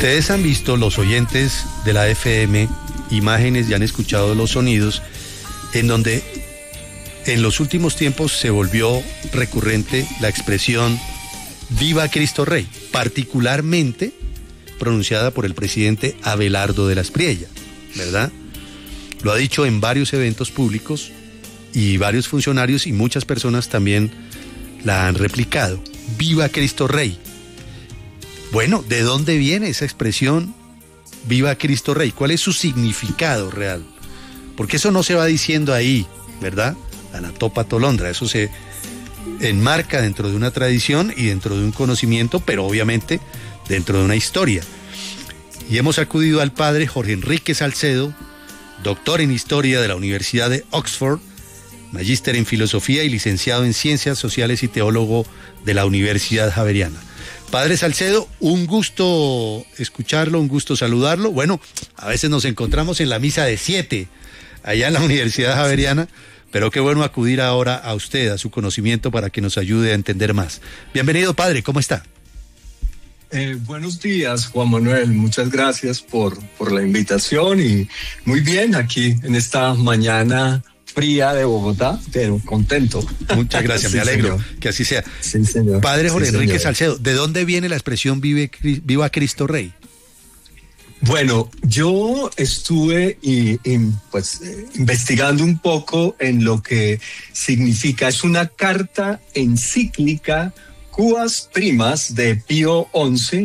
Ustedes han visto, los oyentes de la FM, imágenes y han escuchado los sonidos en donde en los últimos tiempos se volvió recurrente la expresión "Viva Cristo Rey", particularmente pronunciada por el presidente Abelardo de la Espriella, ¿verdad? Lo ha dicho en varios eventos públicos y varios funcionarios y muchas personas también la han replicado. "Viva Cristo Rey". Bueno, ¿de dónde viene esa expresión "Viva Cristo Rey"? ¿Cuál es su significado real? Porque eso no se va diciendo ahí, ¿verdad? A la topa tolondra, eso se enmarca dentro de una tradición y dentro de un conocimiento, pero obviamente dentro de una historia. Y hemos acudido al padre Jorge Enrique Salcedo, doctor en Historia de la Universidad de Oxford, magíster en Filosofía y licenciado en Ciencias Sociales y teólogo de la Universidad Javeriana. Padre Salcedo, un gusto escucharlo, un gusto saludarlo. Bueno, a veces nos encontramos en la misa de 7, allá en la Universidad Javeriana, pero qué bueno acudir ahora a usted, a su conocimiento, para que nos ayude a entender más. Bienvenido, padre, ¿cómo está? Buenos días, Juan Manuel. Muchas gracias por la invitación y muy bien aquí en esta mañana fría de Bogotá, pero contento. Muchas gracias, sí, me alegro, señor, que así sea. Sí, señor. Padre Jorge Sí, Enrique señor. Salcedo, ¿de dónde viene la expresión "Viva Cristo Rey"? Bueno, yo estuve investigando un poco en lo que significa. Es una carta encíclica Quas Primas de Pío XI,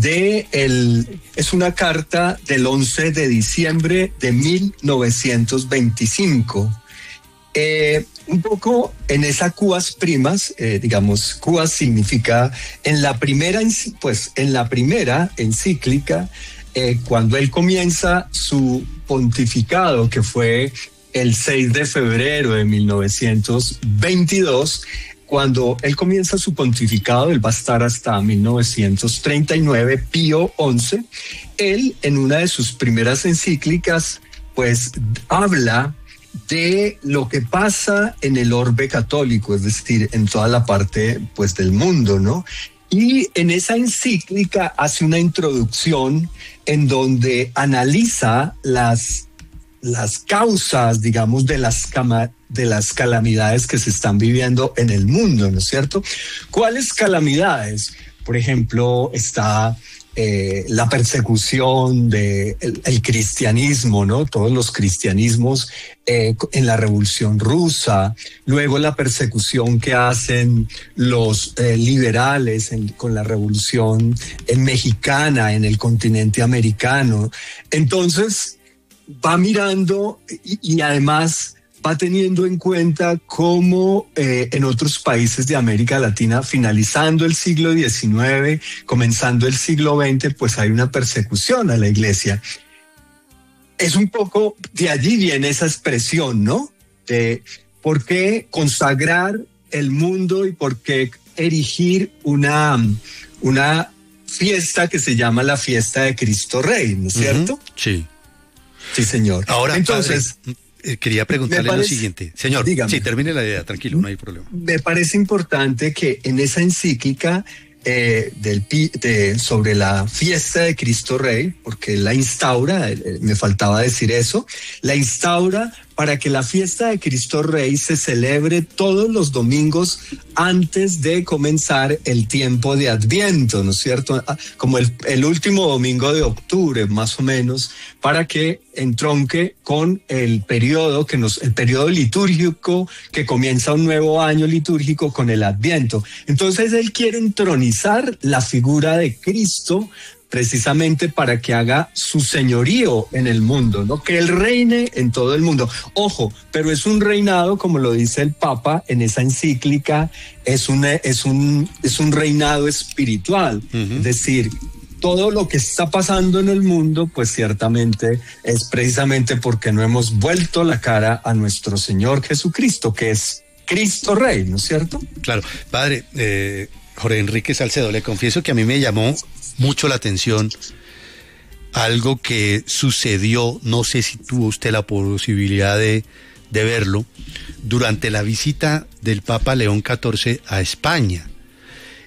es una carta del 11 de diciembre de 1925. Un poco en esa Quas Primas, Quas significa en la primera encíclica, cuando él comienza su pontificado, que fue el 6 de febrero de 1922, cuando él comienza su pontificado, él va a estar hasta 1939, Pío XI, él en una de sus primeras encíclicas, pues habla de lo que pasa en el orbe católico, es decir, en toda la parte pues del mundo, ¿no? Y en esa encíclica hace una introducción en donde analiza las causas, digamos, de las calamidades que se están viviendo en el mundo, ¿no es cierto? ¿Cuáles calamidades? Por ejemplo, está la persecución del cristianismo, ¿no? Todos los cristianismos en la Revolución Rusa, luego la persecución que hacen los liberales con la Revolución mexicana en el continente americano. Entonces, va mirando y además va teniendo en cuenta cómo en otros países de América Latina, finalizando el siglo XIX, comenzando el siglo XX, pues hay una persecución a la iglesia. Es un poco, de allí viene esa expresión, ¿no? De por qué consagrar el mundo y por qué erigir una fiesta que se llama la fiesta de Cristo Rey, ¿no es cierto? Sí. Sí, señor. Ahora, entonces, padre, quería preguntarle lo siguiente. Señor, dígame. Sí, termine la idea, tranquilo, no hay problema. Me parece importante que en esa encíclica sobre la fiesta de Cristo Rey, porque la instaura, me faltaba decir eso, la instaura para que la fiesta de Cristo Rey se celebre todos los domingos antes de comenzar el tiempo de Adviento, ¿no es cierto? Como el último domingo de octubre, más o menos, para que entronque con el periodo litúrgico que comienza un nuevo año litúrgico con el Adviento. Entonces él quiere entronizar la figura de Cristo precisamente para que haga su señorío en el mundo, ¿no? Que él reine en todo el mundo. Ojo, pero es un reinado, como lo dice el Papa en esa encíclica, es un reinado espiritual. Es decir, todo lo que está pasando en el mundo, pues ciertamente es precisamente porque no hemos vuelto la cara a nuestro Señor Jesucristo, que es Cristo Rey, ¿no es cierto? Claro. Padre, Jorge Enrique Salcedo, le confieso que a mí me llamó mucho la atención algo que sucedió, no sé si tuvo usted la posibilidad de verlo, durante la visita del Papa León XIV a España.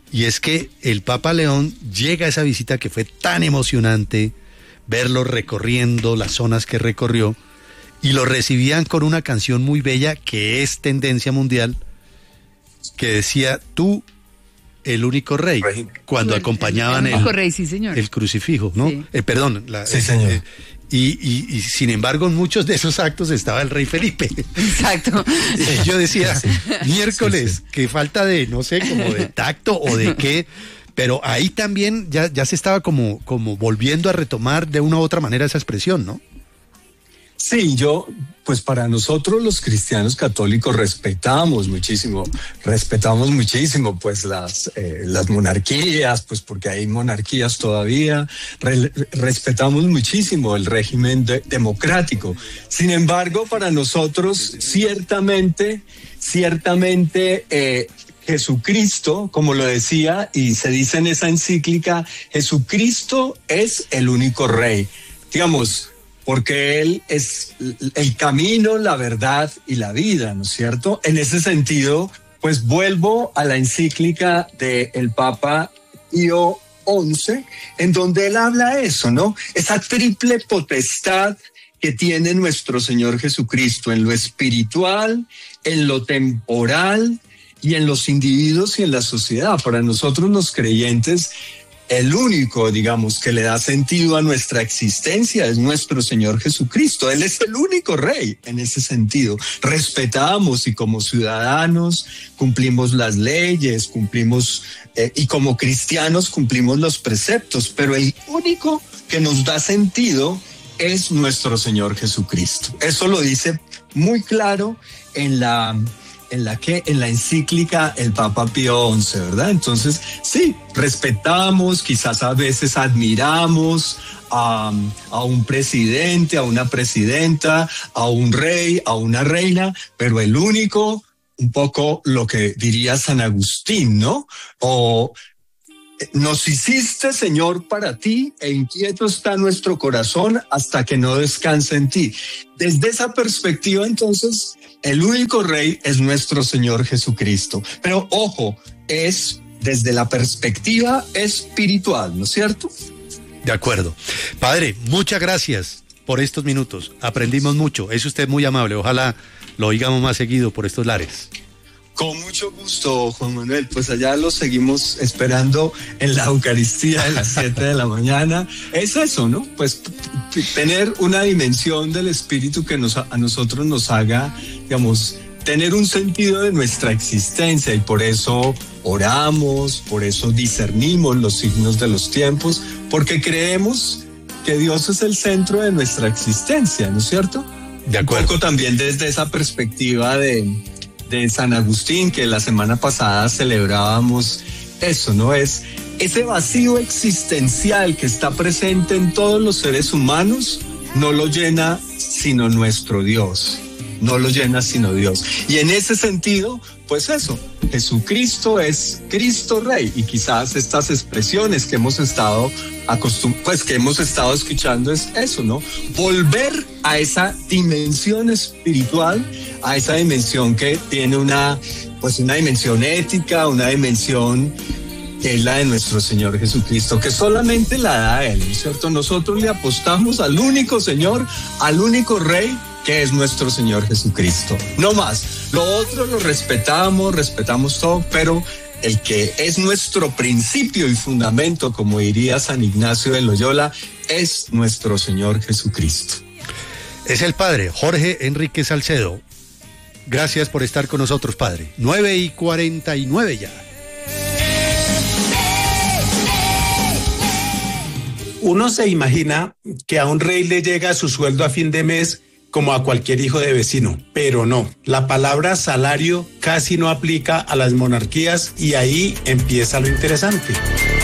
y es que el Papa León llega a esa visita que fue tan emocionante, verlo recorriendo las zonas que recorrió, y lo recibían con una canción muy bella que es tendencia mundial, que decía tú, el único rey, cuando acompañaban el único rey, sí, señor, el crucifijo, ¿no? Sí. Perdón. Sí, señor. Y sin embargo en muchos de esos actos estaba el rey Felipe. Exacto. Y yo decía, miércoles, que falta de, no sé, como de tacto o de qué, pero ahí también ya se estaba como volviendo a retomar de una u otra manera esa expresión, ¿no? Sí, pues para nosotros los cristianos católicos respetamos muchísimo pues las monarquías, pues porque hay monarquías todavía, respetamos muchísimo el régimen democrático. Sin embargo, para nosotros ciertamente Jesucristo, como lo decía y se dice en esa encíclica, Jesucristo es el único rey. Digamos, porque Él es el camino, la verdad y la vida, ¿no es cierto? En ese sentido, pues vuelvo a la encíclica del Papa Pío XI, en donde él habla eso, ¿no? Esa triple potestad que tiene nuestro Señor Jesucristo en lo espiritual, en lo temporal y en los individuos y en la sociedad. Para nosotros los creyentes, el único, digamos, que le da sentido a nuestra existencia es nuestro Señor Jesucristo. Él es el único rey en ese sentido. Respetamos y como ciudadanos cumplimos las leyes, cumplimos y como cristianos cumplimos los preceptos, pero el único que nos da sentido es nuestro Señor Jesucristo. Eso lo dice muy claro en la encíclica el Papa Pío XI, ¿verdad? Entonces, sí, respetamos, quizás a veces admiramos a un presidente, a una presidenta, a un rey, a una reina, pero el único, un poco lo que diría San Agustín, ¿no? O nos hiciste, Señor, para ti, e inquieto está nuestro corazón hasta que no descanse en ti. Desde esa perspectiva, entonces, el único rey es nuestro Señor Jesucristo. Pero ojo, es desde la perspectiva espiritual, ¿no es cierto? De acuerdo. Padre, muchas gracias por estos minutos. Aprendimos mucho. Es usted muy amable. Ojalá lo oigamos más seguido por estos lares. Con mucho gusto, Juan Manuel. Pues allá lo seguimos esperando en la Eucaristía a las 7 de la mañana. Es eso, ¿no? Pues tener una dimensión del Espíritu que a nosotros nos haga, digamos, tener un sentido de nuestra existencia, y por eso oramos, por eso discernimos los signos de los tiempos, porque creemos que Dios es el centro de nuestra existencia, ¿no es cierto? De acuerdo. Un poco también desde esa perspectiva de San Agustín, que la semana pasada celebrábamos eso, ¿no? Es ese vacío existencial que está presente en todos los seres humanos, no lo llena sino nuestro Dios, no lo llena sino Dios. Y en ese sentido, pues eso, Jesucristo es Cristo Rey, y quizás estas expresiones que hemos estado escuchando es eso, ¿no? Volver a esa dimensión espiritual, a esa dimensión que tiene una dimensión ética, una dimensión que es la de nuestro Señor Jesucristo, que solamente la da Él, ¿no es cierto? Nosotros le apostamos al único Señor, al único Rey, que es nuestro Señor Jesucristo. No más. Lo otro lo respetamos todo, pero el que es nuestro principio y fundamento, como diría San Ignacio de Loyola, es nuestro Señor Jesucristo. Es el Padre Jorge Enrique Salcedo. Gracias por estar con nosotros, Padre. 9:49 ya. Uno se imagina que a un rey le llega su sueldo a fin de mes como a cualquier hijo de vecino, pero no. La palabra salario casi no aplica a las monarquías, y ahí empieza lo interesante.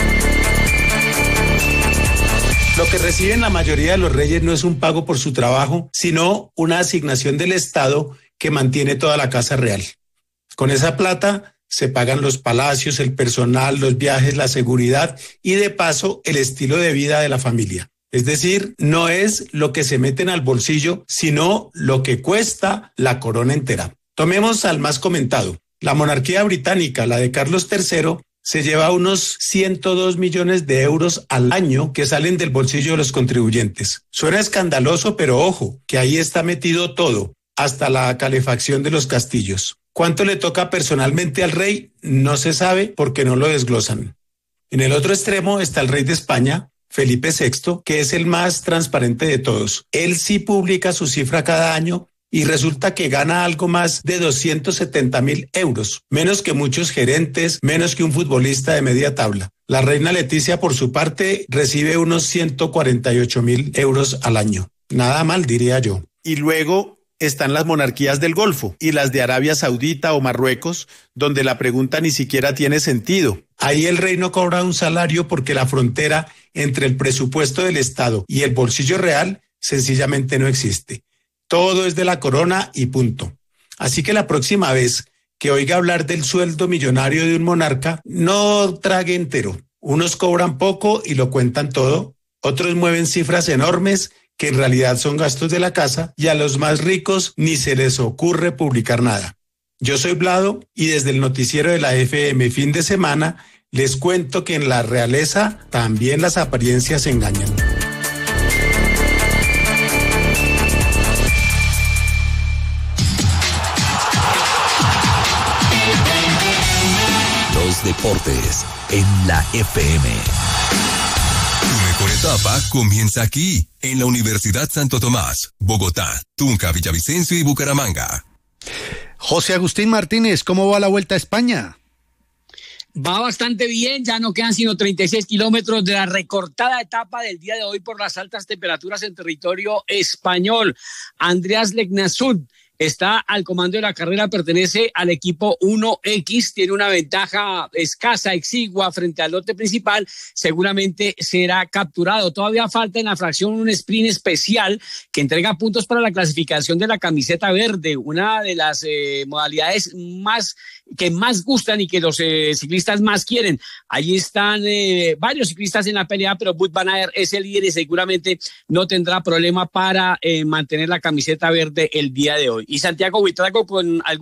Lo que reciben la mayoría de los reyes no es un pago por su trabajo, sino una asignación del Estado que mantiene toda la casa real. Con esa plata se pagan los palacios, el personal, los viajes, la seguridad y de paso el estilo de vida de la familia. Es decir, no es lo que se meten al bolsillo, sino lo que cuesta la corona entera. Tomemos al más comentado. La monarquía británica, la de Carlos III, se lleva unos 102 millones de euros al año que salen del bolsillo de los contribuyentes. Suena escandaloso, pero ojo, que ahí está metido todo, hasta la calefacción de los castillos. ¿Cuánto le toca personalmente al rey? No se sabe porque no lo desglosan. En el otro extremo está el rey de España, Felipe VI, que es el más transparente de todos. Él sí publica su cifra cada año y resulta que gana algo más de 270.000 euros, menos que muchos gerentes, menos que un futbolista de media tabla. La reina Leticia, por su parte, recibe unos 148.000 euros al año. Nada mal, diría yo. Y luego están las monarquías del Golfo y las de Arabia Saudita o Marruecos, donde la pregunta ni siquiera tiene sentido. Ahí el rey no cobra un salario porque la frontera entre el presupuesto del Estado y el bolsillo real sencillamente no existe. Todo es de la corona y punto. Así que la próxima vez que oiga hablar del sueldo millonario de un monarca, no trague entero. Unos cobran poco y lo cuentan todo, otros mueven cifras enormes que en realidad son gastos de la casa y a los más ricos ni se les ocurre publicar nada. Yo soy Vlado y desde el noticiero de la FM Fin de Semana les cuento que en la realeza también las apariencias engañan. Los deportes en la FM. Tu mejor etapa comienza aquí, en la Universidad Santo Tomás, Bogotá, Tunja, Villavicencio y Bucaramanga. José Agustín Martínez, ¿cómo va la Vuelta a España? Va bastante bien, ya no quedan sino 36 kilómetros de la recortada etapa del día de hoy por las altas temperaturas en territorio español. Andreas Legnassud está al comando de la carrera, pertenece al equipo 1X, tiene una ventaja escasa, exigua frente al lote principal, seguramente será capturado. Todavía falta en la fracción un sprint especial que entrega puntos para la clasificación de la camiseta verde, una de las modalidades que más gustan y que los ciclistas más quieren. Allí están varios ciclistas en la pelea, pero Wout van Aert es el líder y seguramente no tendrá problema para mantener la camiseta verde el día de hoy. Y Santiago Buitrago con algún